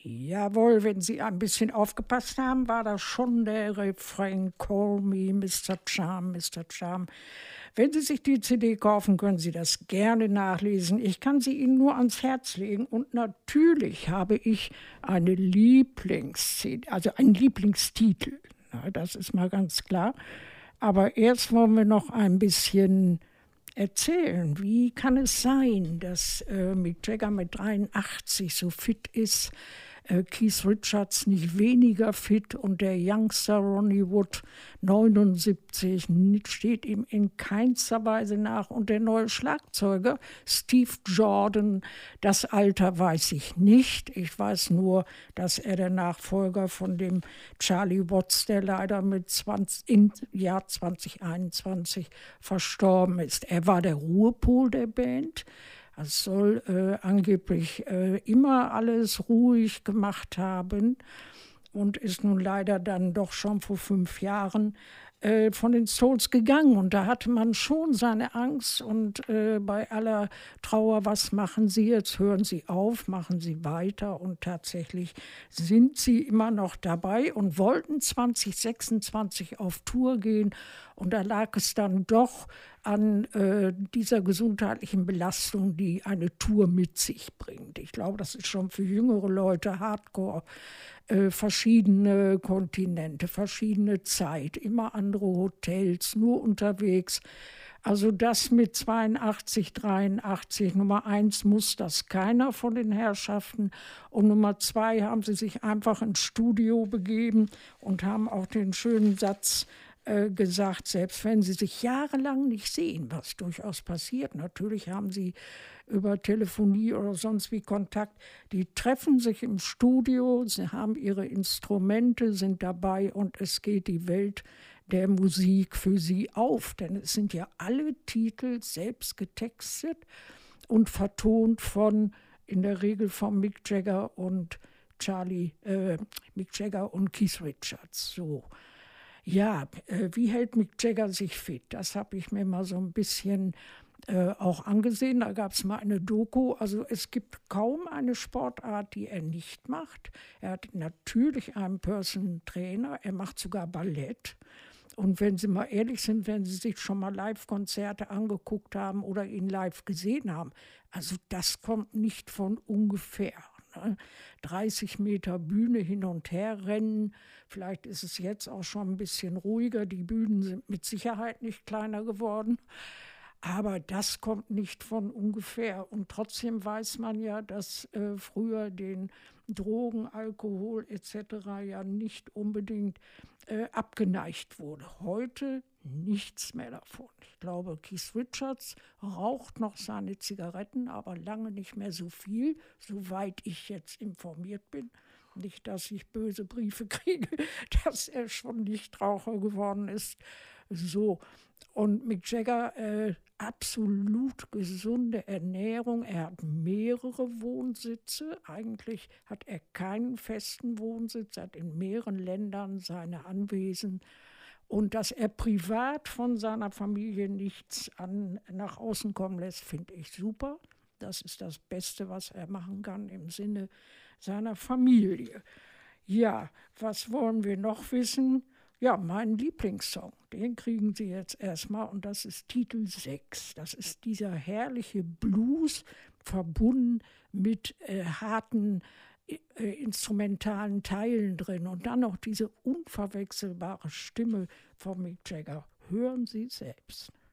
Jawohl, wenn Sie ein bisschen aufgepasst haben, war das schon der Refrain Call me Mr. Charm, Mr. Charm. Wenn Sie sich die CD kaufen, können Sie das gerne nachlesen. Ich kann sie Ihnen nur ans Herz legen. Und natürlich habe ich eine Lieblings-CD, also einen Lieblingstitel. Na, das ist mal ganz klar. Aber erst wollen wir noch ein bisschen erzählen. Wie kann es sein, dass Mick Jagger mit 83 so fit ist, Keith Richards nicht weniger fit und der Youngster Ronnie Wood 79 steht ihm in keinster Weise nach und der neue Schlagzeuger Steve Jordan, das Alter weiß ich nicht. Ich weiß nur, dass er der Nachfolger von dem Charlie Watts, der leider im Jahr 2021 verstorben ist. Er war der Ruhepol der Band. Es soll angeblich immer alles ruhig gemacht haben und ist nun leider dann doch schon vor 5 Jahren von den Stones gegangen. Und da hatte man schon seine Angst und bei aller Trauer, was machen Sie jetzt? Hören Sie auf, machen Sie weiter. Und tatsächlich sind sie immer noch dabei und wollten 2026 auf Tour gehen. Und da lag es dann doch an dieser gesundheitlichen Belastung, die eine Tour mit sich bringt. Ich glaube, das ist schon für jüngere Leute Hardcore. Verschiedene Kontinente, verschiedene Zeit, immer andere Hotels, nur unterwegs. Also das mit 82, 83, Nummer 1 muss das keiner von den Herrschaften. Und Nummer 2 haben sie sich einfach ins Studio begeben und haben auch den schönen Satz gesagt, selbst wenn sie sich jahrelang nicht sehen, was durchaus passiert. Natürlich haben sie über Telefonie oder sonst wie Kontakt. Die treffen sich im Studio, sie haben ihre Instrumente, sind dabei und es geht die Welt der Musik für sie auf. Denn es sind ja alle Titel selbst getextet und vertont in der Regel von Mick Jagger und Mick Jagger und Keith Richards. So. Ja, wie hält Mick Jagger sich fit? Das habe ich mir mal so ein bisschen auch angesehen. Da gab es mal eine Doku. Also es gibt kaum eine Sportart, die er nicht macht. Er hat natürlich einen Personal Trainer. Er macht sogar Ballett. Und wenn Sie mal ehrlich sind, wenn Sie sich schon mal Live-Konzerte angeguckt haben oder ihn live gesehen haben, also das kommt nicht von ungefähr. 30 Meter Bühne hin und her rennen. Vielleicht ist es jetzt auch schon ein bisschen ruhiger. Die Bühnen sind mit Sicherheit nicht kleiner geworden. Aber das kommt nicht von ungefähr. Und trotzdem weiß man ja, dass früher den Drogen, Alkohol etc. ja nicht unbedingt abgeneigt wurde. Heute nichts mehr davon. Ich glaube, Keith Richards raucht noch seine Zigaretten, aber lange nicht mehr so viel, soweit ich jetzt informiert bin. Nicht, dass ich böse Briefe kriege, dass er schon Nichtraucher geworden ist. So. Und Mick Jagger, absolut gesunde Ernährung. Er hat mehrere Wohnsitze. Eigentlich hat er keinen festen Wohnsitz. Er hat in mehreren Ländern seine Anwesen. Und dass er privat von seiner Familie nichts nach außen kommen lässt, finde ich super. Das ist das Beste, was er machen kann im Sinne seiner Familie. Ja, was wollen wir noch wissen? Ja, mein Lieblingssong, den kriegen Sie jetzt erstmal und das ist Titel 6. Das ist dieser herrliche Blues, verbunden mit harten instrumentalen Teilen drin und dann noch diese unverwechselbare Stimme von Mick Jagger. Hören Sie selbst.